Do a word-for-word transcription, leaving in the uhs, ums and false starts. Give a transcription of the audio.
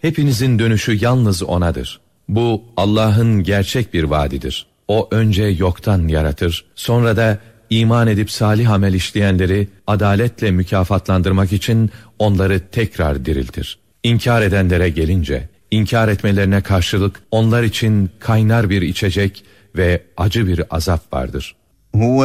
Hepinizin dönüşü yalnız O'nadır. Bu Allah'ın gerçek bir vaadidir. O önce yoktan yaratır, sonra da iman edip salih amel işleyenleri adaletle mükafatlandırmak için onları tekrar diriltir. İnkar edenlere gelince, inkar etmelerine karşılık onlar için kaynar bir içecek ve acı bir azap vardır.